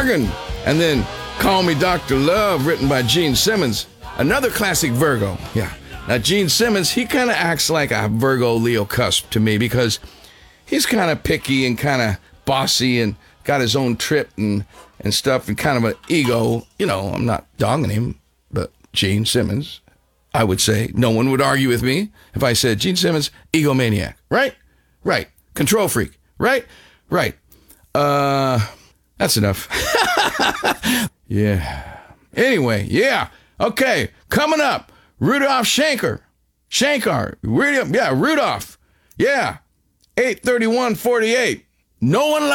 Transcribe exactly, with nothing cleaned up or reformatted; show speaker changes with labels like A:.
A: Morgan. And then Call Me Doctor Love, written by Gene Simmons. Another classic Virgo. Yeah. Now, Gene Simmons, he kind of acts like a Virgo-Leo cusp to me because he's kind of picky and kind of bossy and got his own trip and, and stuff and kind of an ego. You know, I'm not dogging him, but Gene Simmons, I would say, no one would argue with me if I said Gene Simmons, egomaniac. Right? Right. Control freak. Right? Right. Uh, that's enough. Yeah. Anyway, yeah. Okay. Coming up, Rudolph Shankar. Shankar. Rudolph. Yeah, Rudolph. Yeah. eight thirty-one forty-eight. No one